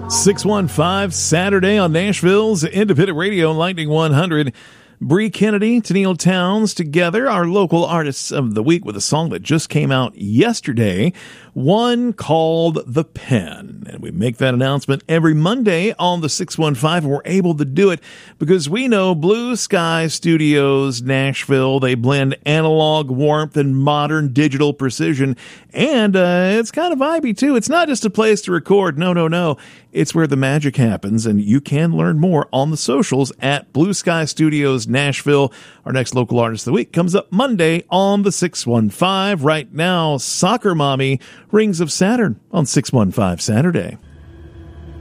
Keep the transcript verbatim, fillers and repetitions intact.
six one five Saturday on Nashville's Independent Radio, Lightning one hundred. Bree Kennedy, Tennille Towns together, our local artists of the week, with a song that just came out yesterday, one called The Pen. And we make that announcement every Monday on the six one five, and we're able to do it because we know Blue Sky Studios Nashville, they blend analog warmth and modern digital precision, and uh, it's kind of vibey too. It's not just a place to record, no, no, no. It's where the magic happens, and you can learn more on the socials at Blue Sky Studios Nashville. Our next local artist of the week comes up Monday on the six one five. Right now, Soccer Mommy, Rings of Saturn on six one five Saturday.